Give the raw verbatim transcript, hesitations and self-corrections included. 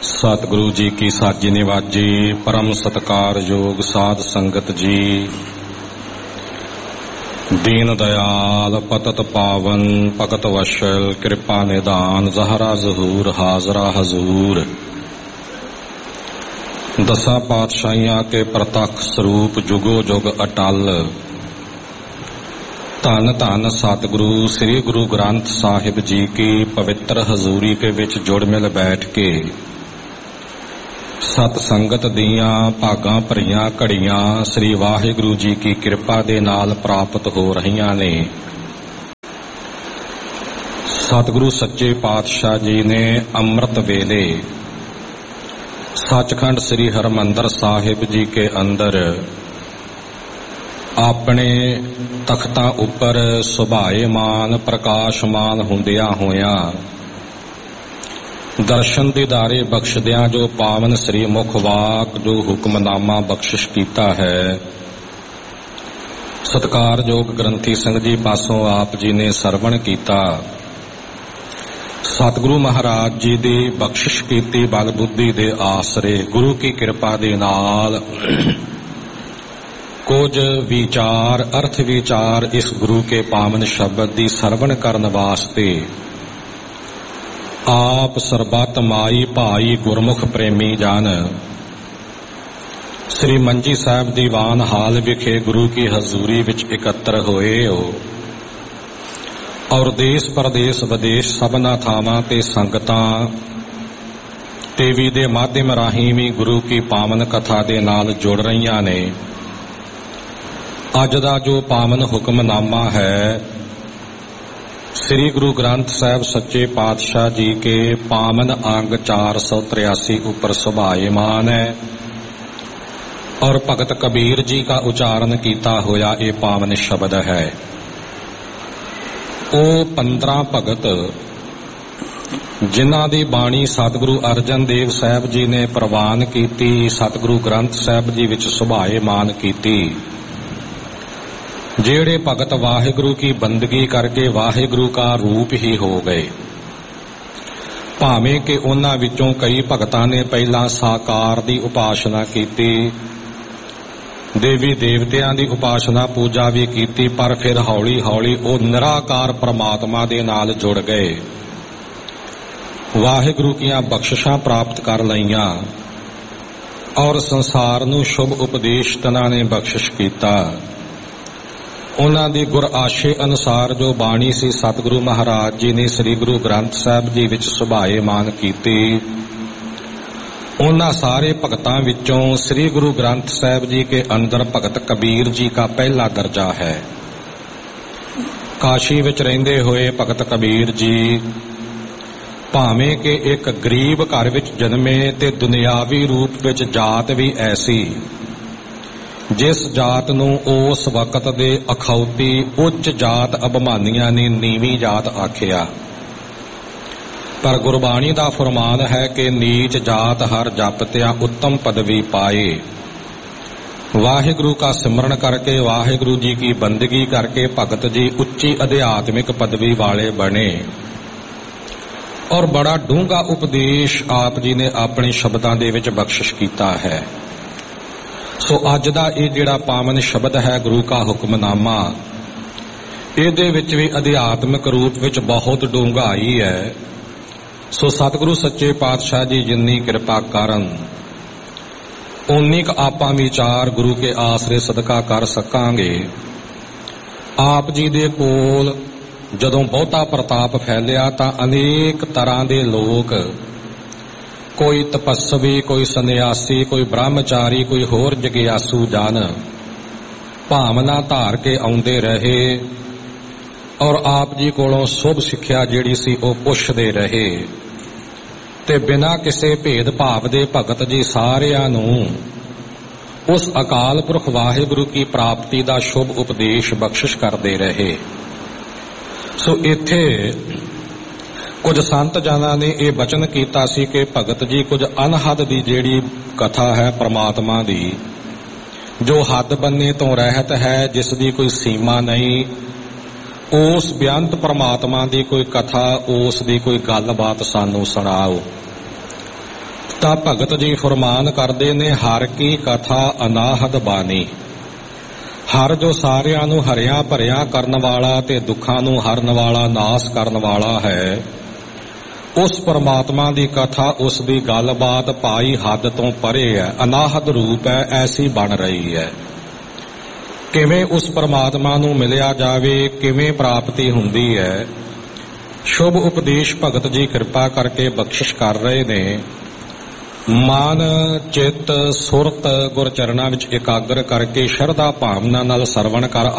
सतगुरु जी की साजी निवाजी परम सत्कार योग साध संगत जी। दीन दयाल पतत पावन भगत वशल कृपा निदान जहरा जहूर हाजरा हजूर। दसा पातशाहियां के प्रतख स्वरूप जुगो जुग अटल। धन धन सतगुरु श्री गुरु ग्रंथ साहिब जी की पवित्र हजूरी के विच जुड़ मिल बैठ के सत संगत दियां भागां भरियां घड़ियां श्री वाहिगुरु जी की कृपा दे नाल प्राप्त हो रहीयां ने। सतगुरु सच्चे पातशाह जी ने अमृत वेले सचखंड श्री हरमंदर साहिब जी के अंदर अपने तख्तां उपर सुभाएमान प्रकाशमान हुंदियां होयां दर्शन दीदारे बख्शदियां जो पावन श्री मुख वाक जो हुक्मनामा बख्शिश कीता है। सत्कारयोग ग्रंथी सिंह जी पासों आप जी ने सरवण कीता। सतगुरु महाराज जी दी बख्शिश कीती बल बुद्धि दे आसरे गुरु की कृपा दे नाल कुछ विचार अर्थ विचार इस गुरु के पावन शब्द दी सरवण करन वास्ते आप सरबत माई भाई गुरमुख प्रेमी जन श्री मंजी साहब दीवान हाल विखे गुरु की हजूरी विच इकत्र होए हो और देश प्रदेश विदेश सबना थावां ते संगतां टीवी दे माध्यम राहीं भी गुरु की पावन कथा दे नाल जुड़ रहीयां ने। अज दा जो पावन हुक्मनामा है श्री गुरु ग्रंथ साहिब सच्चे पातशाह जी के पावन अंग चार सौ तिरासी ऊपर सुभाएमान है और भगत कबीर जी का उच्चारण किया होया ये पावन शब्द है। ओ पंद्रह भगत जिन्हां दी बाणी सतगुरु अर्जन देव साहब जी ने प्रवान की सतगुरु ग्रंथ साहिब जी विच सुभाएमान की। जेड़े भगत वाहिगुरु की बंदगी करके वाहिगुरु का रूप ही हो गए। भावें कि उन्हां विचों कई भगतां ने पहला साकार दी उपासना की, देवी देवतियां दी उपासना पूजा भी की, पर फिर हौली हौली वो निराकार परमात्मा दे नाल जुड़ गए, वाहिगुरु कीयां बख्शिशां प्राप्त कर लईयां और संसार नूं शुभ उपदेश तिन्हां ने बख्शिश कीता। उन्हां दी गुर आशे अनुसार जो बाणी सी सतगुरु महाराज जी ने श्री गुरु ग्रंथ साहिब जी विच सुभाएमान कीती। उन्हां सारे भगतां विचों श्री गुरु ग्रंथ साहिब जी के अंदर भगत कबीर जी का पहला दर्जा है। काशी विच रहिंदे होए भगत कबीर जी भावें कि एक गरीब घर विच जन्मे ते दुनियावी रूप विच जात भी ऐसी जिस जात नूं उस वक्त दे अखौती उच्च जात अभिमानियां ने नीवीं जात आखिया, पर गुरबाणी दा फरमान है कि नीच जात हर जपत्या उत्तम पदवी पाए। वाहिगुरु का सिमरन करके वाहिगुरु जी की बंदगी करके भगत जी उच्ची अध्यात्मिक पदवी वाले बने और बड़ा डूंगा उपदेश आप जी ने अपने शब्दां दे विच बख्शिश कीता है। सो अज दा ये जिहड़ा पावन शब्द है गुरु का हुक्मनामा, इहदे विच भी अध्यात्मिक रूप विच बहुत डूंघाई है। सो सतगुरु सच्चे पातशाह जी जिन्नी कृपा करन उन्नी क आपां विचार गुरु के आसरे सदका कर सकांगे। आप जी दे कोल जदों बहुता प्रताप फैलिया तां अनेक तरह दे लोग, कोई तपस्वी, कोई सन्यासी, कोई ब्रह्मचारी, कोई होर जगियासू जन भावना धार के आउंदे रहे और आप जी कोलों शुभ सिक्ख्या जिहड़ी सी ओह पुछदे रहे ते बिना किसी भेदभाव दे भगत जी सारियां नूं उस अकाल पुरख वाहिगुरु की प्राप्ति दा शुभ उपदेश बख्शिश करदे रहे। सो इत्थे कुछ संत जना ने यह बचन किया सी कि भगत जी कुछ अनहद दी जेड़ी कथा है परमात्मा दी, जो हद बन्ने तो रहत है, जिसकी कोई सीमा नहीं, उस बेअंत परमात्मा दी कोई कथा, उस दी कोई गलबात सानू सुणाओ। ਤਾਂ ਭਗਤ ਜੀ ਫਰਮਾਨ ਕਰਦੇ ਨੇ, ਹਰ ਕੀ ਕਥਾ ਅਨਾਹਦ ਬਾਣੀ। ਹਰ ਜੋ ਸਾਰਿਆਂ ਨੂੰ ਹਰਿਆ ਭਰਿਆ ਕਰਨ ਵਾਲਾ ਤੇ ਦੁੱਖਾਂ ਨੂੰ ਹਰਨ ਵਾਲਾ, ਨਾਸ ਕਰਨ ਵਾਲਾ ਹੈ, ਉਸ ਪਰਮਾਤਮਾ ਦੀ ਕਥਾ, ਉਸ ਦੀ ਗੱਲਬਾਤ ਭਾਈ ਹੱਦ ਤੋਂ ਪਰੇ ਹੈ, ਅਨਾਹਦ ਰੂਪ ਹੈ, ਐਸੀ ਬਣ ਰਹੀ ਹੈ। ਕਿਵੇਂ ਉਸ ਪਰਮਾਤਮਾ ਨੂੰ ਮਿਲਿਆ ਜਾਵੇ, ਕਿਵੇਂ ਪ੍ਰਾਪਤੀ ਹੁੰਦੀ ਹੈ, ਸ਼ੁਭ ਉਪਦੇਸ਼ ਭਗਤ ਜੀ ਕਿਰਪਾ ਕਰਕੇ ਬਖਸ਼ਿਸ਼ ਕਰ ਰਹੇ ਨੇ। ਮਨ ਚਿੱਤ ਸੁਰਤ ਗੁਰ ਚਰਨਾਂ ਵਿੱਚ ਇਕਾਗਰ ਕਰਕੇ ਸ਼ਰਧਾ ਭਾਵਨਾ ਨਾਲ ਸਰਵਣ ਕਰ